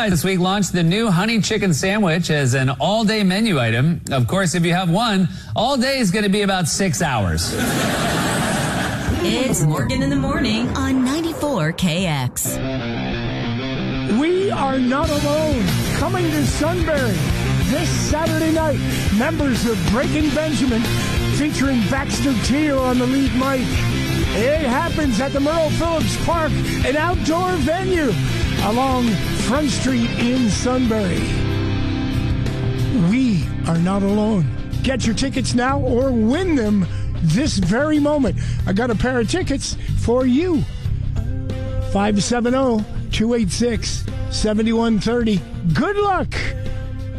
Popeyes this week launched the new honey chicken sandwich as an all-day menu item. Of course, if you have one, all day is going to be about 6 hours. It's Morgan in the Morning on 94KX. We are not alone. Coming to Sunbury this Saturday night, members of Breaking Benjamin featuring Baxter Teal on the lead mic. It happens at the Merle Phillips Park, an outdoor venue along Front Street in Sunbury. We are not alone. Get your tickets now or win them this very moment. I got a pair of tickets for you. 570-286-7130. Good luck.